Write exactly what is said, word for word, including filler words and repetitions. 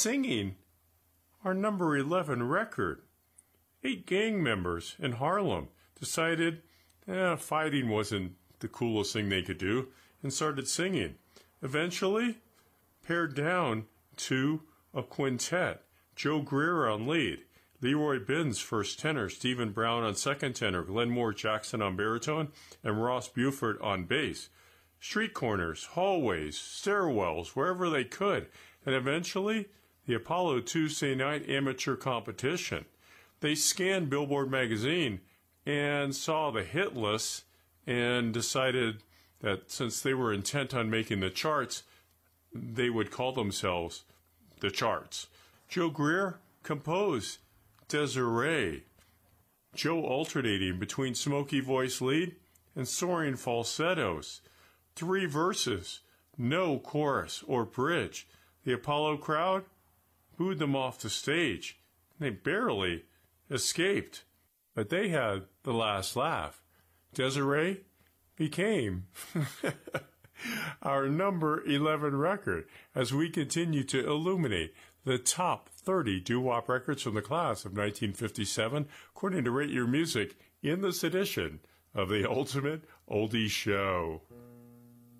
singing our number eleven record. Eight gang members in Harlem decided eh, fighting wasn't the coolest thing they could do and started singing. Eventually, pared down to a quintet. Joe Greer on lead, Leroy Binns first tenor, Stephen Brown on second tenor, Glenmore Jackson on baritone, and Ross Buford on bass. Street corners, hallways, stairwells, wherever they could, and eventually the Apollo Tuesday night amateur competition. They scanned Billboard magazine and saw the hit list and decided that since they were intent on making the charts, they would call themselves the Charts. Joe Greer composed Desiree, Joe alternating between smoky voice lead and soaring falsettos. Three verses, no chorus or bridge. The Apollo crowd booed them off the stage. They barely escaped, but they had the last laugh. Desiree became our number eleven record as we continue to illuminate the top thirty doo-wop records from the class of nineteen fifty-seven, according to Rate Your Music, in this edition of the Ultimate Oldie Show.